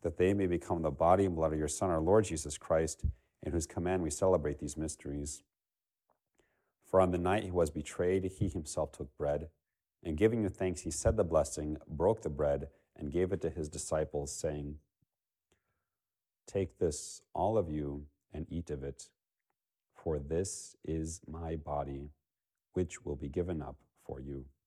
that they may become the body and blood of your Son, our Lord Jesus Christ, in whose command we celebrate these mysteries. For on the night he was betrayed, he himself took bread, and giving you thanks, he said the blessing, broke the bread, and gave it to his disciples, saying, "Take this, all of you, and eat of it, for this is my body, which will be given up for you."